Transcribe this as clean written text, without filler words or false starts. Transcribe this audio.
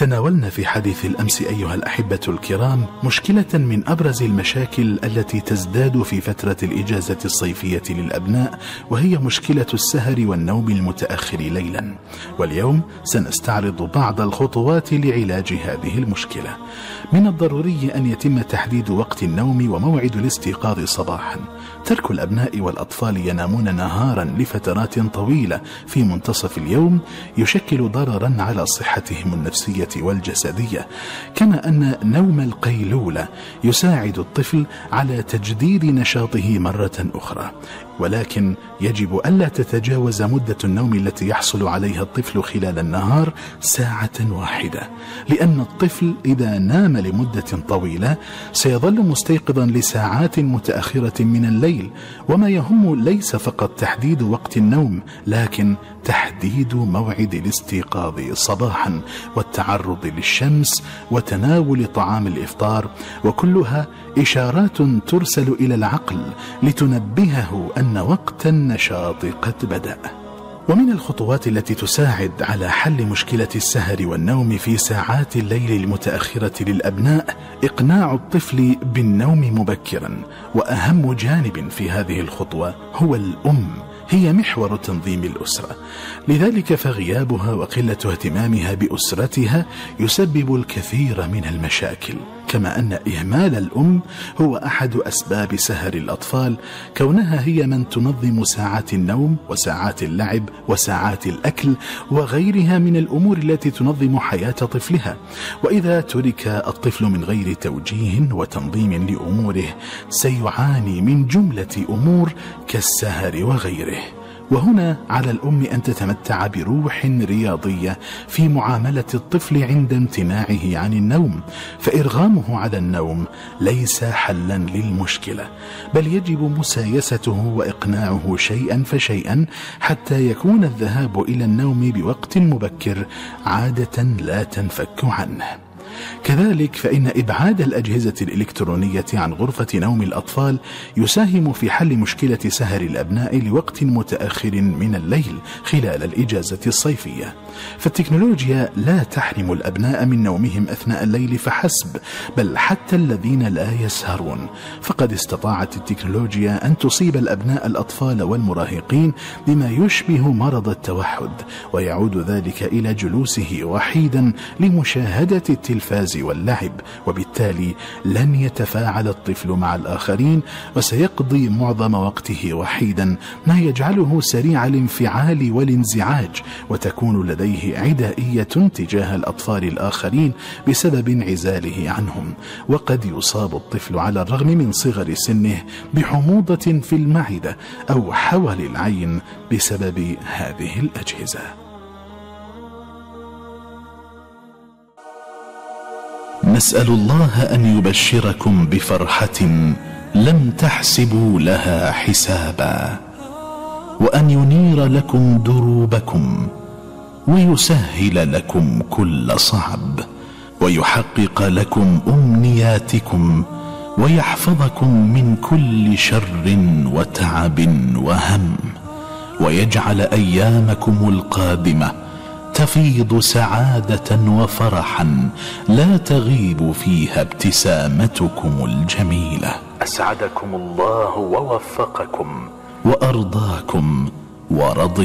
تناولنا في حديث الأمس أيها الأحبة الكرام مشكلة من أبرز المشاكل التي تزداد في فترة الإجازة الصيفية للأبناء، وهي مشكلة السهر والنوم المتأخر ليلا. واليوم سنستعرض بعض الخطوات لعلاج هذه المشكلة. من الضروري أن يتم تحديد وقت النوم وموعد الاستيقاظ صباحا. ترك الأبناء والأطفال ينامون نهارا لفترات طويلة في منتصف اليوم يشكل ضررا على صحتهم النفسية والجسدية، كما أن نوم القيلولة يساعد الطفل على تجديد نشاطه مرة أخرى، ولكن يجب ألا تتجاوز مدة النوم التي يحصل عليها الطفل خلال النهار ساعة واحدة، لأن الطفل إذا نام لمدة طويلة سيظل مستيقظا لساعات متأخرة من الليل. وما يهم ليس فقط تحديد وقت النوم، لكن تحديد موعد الاستيقاظ صباحا والتعرض للشمس وتناول طعام الإفطار، وكلها إشارات ترسل إلى العقل لتنبهه أن وقت النشاط قد بدأ. ومن الخطوات التي تساعد على حل مشكلة السهر والنوم في ساعات الليل المتأخرة للأبناء إقناع الطفل بالنوم مبكرا. وأهم جانب في هذه الخطوة هو الأم، هي محور تنظيم الأسرة، لذلك فغيابها وقلة اهتمامها بأسرتها يسبب الكثير من المشاكل، كما أن إهمال الأم هو أحد أسباب سهر الأطفال، كونها هي من تنظم ساعات النوم وساعات اللعب وساعات الأكل وغيرها من الأمور التي تنظم حياة طفلها. وإذا ترك الطفل من غير توجيه وتنظيم لأموره سيعاني من جملة أمور كالسهر وغيره. وهنا على الأم أن تتمتع بروح رياضية في معاملة الطفل عند امتناعه عن النوم، فإرغامه على النوم ليس حلا للمشكلة، بل يجب مسايسته وإقناعه شيئا فشيئا حتى يكون الذهاب إلى النوم بوقت مبكر عادة لا تنفك عنه. كذلك فإن إبعاد الأجهزة الإلكترونية عن غرفة نوم الأطفال يساهم في حل مشكلة سهر الأبناء لوقت متأخر من الليل خلال الإجازة الصيفية. فالتكنولوجيا لا تحرم الأبناء من نومهم أثناء الليل فحسب، بل حتى الذين لا يسهرون، فقد استطاعت التكنولوجيا أن تصيب الأبناء الأطفال والمراهقين بما يشبه مرض التوحد، ويعود ذلك إلى جلوسه وحيدا لمشاهدة التلفاز واللعب، وبالتالي لن يتفاعل الطفل مع الآخرين وسيقضي معظم وقته وحيدا، ما يجعله سريع الانفعال والانزعاج، وتكون لديه عدائية تجاه الأطفال الآخرين بسبب انعزاله عنهم. وقد يصاب الطفل على الرغم من صغر سنه بحموضة في المعدة أو حول العين بسبب هذه الأجهزة. نسأل الله أن يبشركم بفرحة لم تحسبوا لها حسابا، وأن ينير لكم دروبكم ويسهل لكم كل صعب، ويحقق لكم أمنياتكم، ويحفظكم من كل شر وتعب وهم، ويجعل أيامكم القادمة تفيض سعادة وفرحا لا تغيب فيها ابتسامتكم الجميلة. أسعدكم الله ووفقكم وأرضاكم ورضي